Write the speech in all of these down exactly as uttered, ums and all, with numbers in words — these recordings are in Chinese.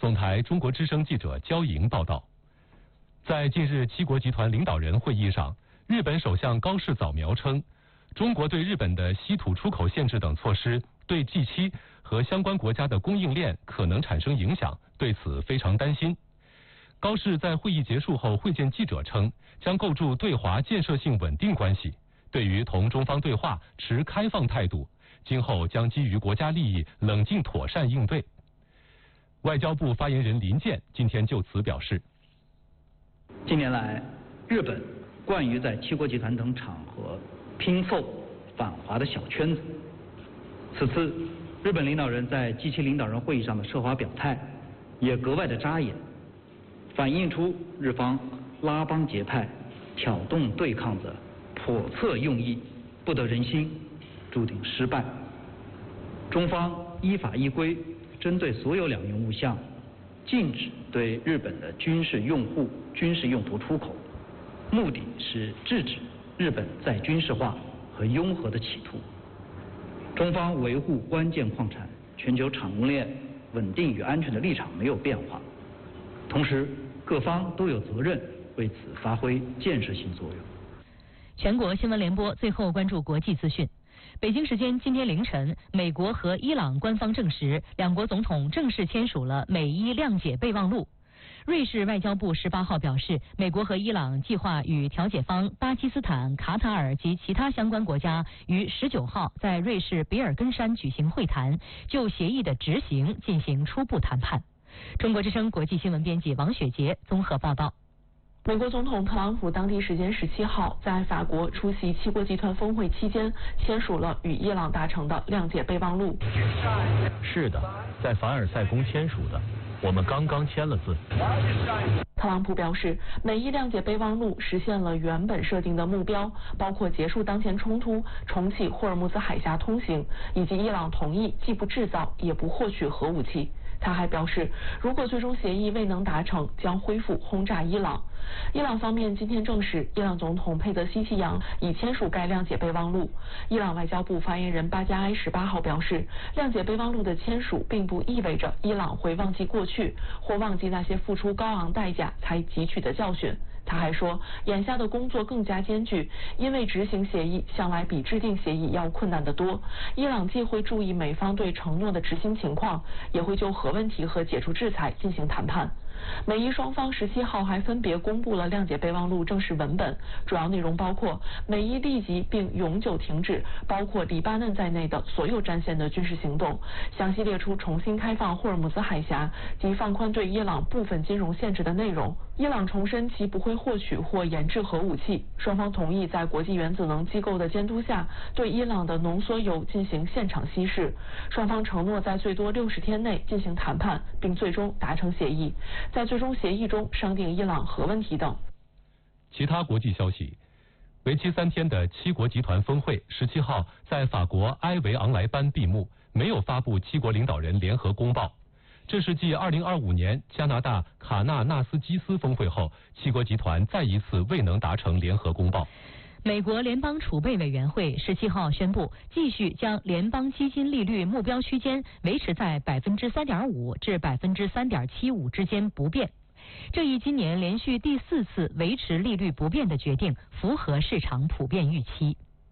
总台中国之声记者焦莹报道。在近日七国集团领导人会议上，日本首相高市早苗称，中国对日本的稀土出口限制等措施对 G 七 和相关国家的供应链可能产生影响，对此非常担心。高市在会议结束后会见记者称，将构筑对华建设性稳定关系，对于同中方对话持开放态度，今后将基于国家利益冷静妥善应对。外交部发言人林健今天就此表示， 近年来，日本惯于在七国集团等场合拼凑反华的小圈子。此次日本领导人在 G 七 领导人会议上的涉华表态也格外的扎眼，反映出日方拉帮结派、挑动对抗的叵测用意不得人心，注定失败。中方依法依规针对所有两用物项禁止对日本的军事用户、军事用途出口，目的是制止日本再军事化和拥核的企图。中方维护关键矿产全球产供链稳定与安全的立场没有变化，同时各方都有责任为此发挥建设性作用。 全国新闻联播最后关注国际资讯。北京时间今天凌晨，美国和伊朗官方证实，两国总统正式签署了美伊谅解备忘录。瑞士外交部十八号表示，美国和伊朗计划与调解方巴基斯坦、卡塔尔及其他相关国家于十九号在瑞士比尔根山举行会谈，就协议的执行进行初步谈判。中国之声国际新闻编辑王雪杰综合报道。 美国总统特朗普当地时间十七号在法国出席七国集团峰会期间，签署了与伊朗达成的谅解备忘录。 是的，在凡尔赛宫签署的，我们刚刚签了字。 特朗普表示，美伊谅解备忘录实现了原本设定的目标，包括结束当前冲突、重启霍尔木兹海峡通行，以及伊朗同意既不制造也不获取核武器。他还表示，如果最终协议未能达成，将恢复轰炸伊朗。伊朗方面今天证实，伊朗总统佩泽希奇扬已签署该谅解备忘录。伊朗外交部发言人巴加埃十八号表示，谅解备忘录的签署并不意味着伊朗会忘记过去，或忘记那些付出高昂代价才汲取的教训。他还说，眼下的工作更加艰巨，因为执行协议向来比制定协议要困难得多。伊朗既会注意美方对承诺的执行情况，也会就核问题和解除制裁进行谈判。美伊双方十七号还分别公布了谅解备忘录正式文本，主要内容包括美伊立即并永久停止包括黎巴嫩在内的所有战线的军事行动，详细列出重新开放霍尔木兹海峡及放宽对伊朗部分金融限制的内容。伊朗重申其不会获取或研制核武器，双方同意在国际原子能机构的监督下对伊朗的浓缩铀进行现场稀释。双方承诺在最多六十天内进行谈判，并最终达成协议，在最终协议中商定伊朗核问题等。 其他国际消息，为期三天的七国集团峰会十七号在法国埃维昂莱班闭幕，没有发布七国领导人联合公报。这是继二零二五年加拿大卡纳纳斯基斯峰会后，七国集团再一次未能达成联合公报。 美国联邦储备委员会十七号宣布，继续将联邦基金利率目标区间维持在百分之三点五至百分之三点七五之间不变。这一今年连续第四次维持利率不变的决定，符合市场普遍预期。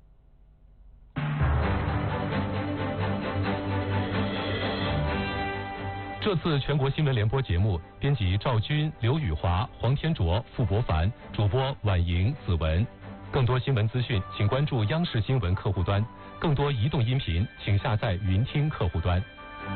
这次全国新闻联播节目，编辑赵军、刘宇华、黄天卓、傅博凡，主播婉莹、子文。更多新闻资讯，请关注央视新闻客户端；更多移动音频，请下载云听客户端。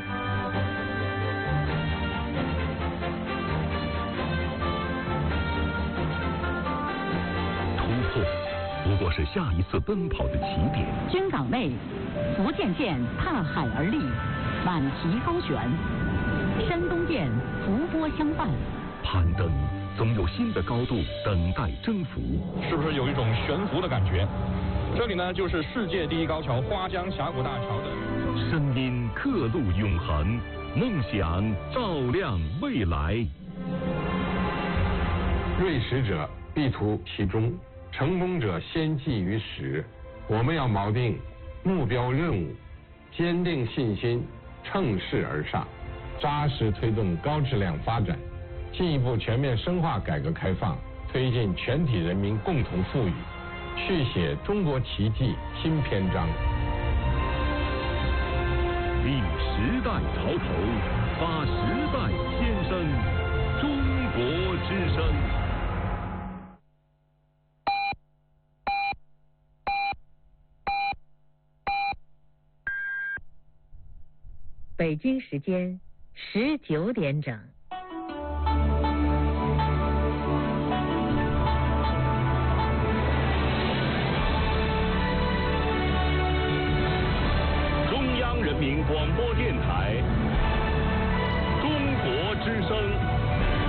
突破不过是下一次奔跑的起点。 军港内，福建舰踏海而立，满旗高悬；山东舰伏波相伴。 攀登总有新的高度等待征服， 是不是有一种悬浮的感觉？这里呢，就是世界第一高桥花江峡谷大桥的声音，刻录永恒，梦想照亮未来。 锐实者必图其中，成功者先记于始。我们要锚定目标任务，坚定信心，乘势而上。 扎实推动高质量发展，进一步全面深化改革开放，推进全体人民共同富裕，续写中国奇迹新篇章。 立时代潮头，发时代先声，中国之声。 北京时间十九点整。 中央人民广播电台